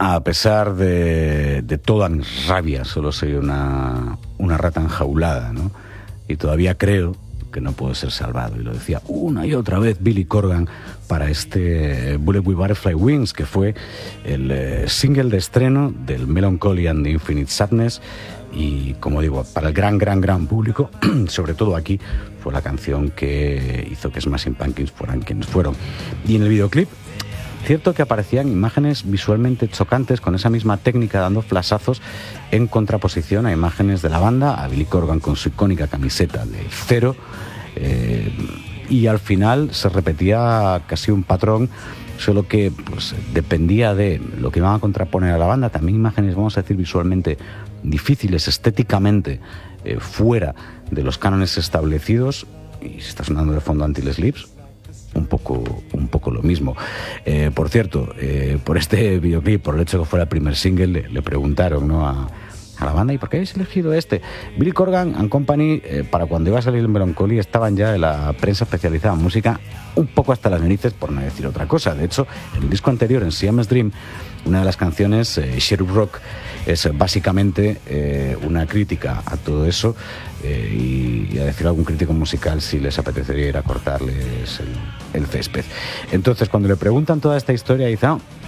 A pesar de toda mi rabia, solo soy una rata enjaulada, ¿no? Y todavía creo que no puedo ser salvado. Y lo decía una y otra vez Billy Corgan para este Bullet with Butterfly Wings, que fue el single de estreno del Melancholy and the Infinite Sadness. Y como digo, para el gran público, sobre todo aquí, fue la canción que hizo que Smashing Pumpkins fueran quienes fueron. Y en el videoclip, cierto que aparecían imágenes visualmente chocantes con esa misma técnica, dando flashazos en contraposición a imágenes de la banda, a Billy Corgan con su icónica camiseta de Cero, y al final se repetía casi un patrón, solo que pues dependía de lo que iban a contraponer a la banda. También imágenes, vamos a decir, visualmente difíciles, estéticamente fuera de los cánones establecidos. Y se está sonando de fondo Until It Sleeps, un poco lo mismo. Por cierto, por este videoclip, por el hecho de que fuera el primer single, le preguntaron, ¿no?, a la banda, ¿y por qué habéis elegido este? Billy Corgan and Company, para cuando iba a salir el Melancholy, estaban ya en la prensa especializada en música un poco hasta las narices, por no decir otra cosa. De hecho, en el disco anterior, en Siamese Dream, una de las canciones, Sheriff Rock, es básicamente una crítica a todo eso, y a decir a algún crítico musical si les apetecería ir a cortarles el césped. Entonces, cuando le preguntan toda esta historia, dice,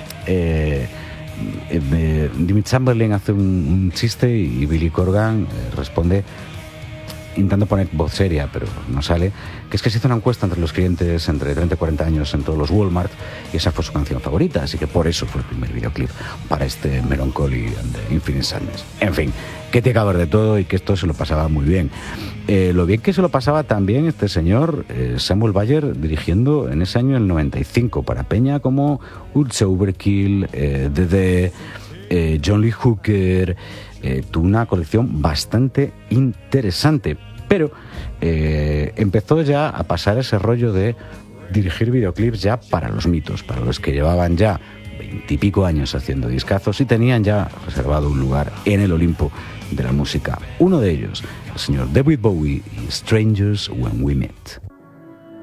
Jimmy Chamberlain hace un chiste y Billy Corgan responde, intentando poner voz seria, pero no sale, que es que se hizo una encuesta entre los clientes entre 30 y 40 años en todos los Walmart, y esa fue su canción favorita, así que por eso fue el primer videoclip para este Melancholy and the Infinite Sadness. En fin, que te acabas de todo y que esto se lo pasaba muy bien. Lo bien que se lo pasaba también este señor Samuel Bayer, dirigiendo en ese año, el 95, para peña como Ultra Overkill, The John Lee Hooker. Tuvo una colección bastante interesante, pero empezó ya a pasar ese rollo de dirigir videoclips ya para los mitos, para los que llevaban ya 20 y pico años haciendo discazos y tenían ya reservado un lugar en el Olimpo de la música. Uno de ellos, el señor David Bowie y Strangers When We Met.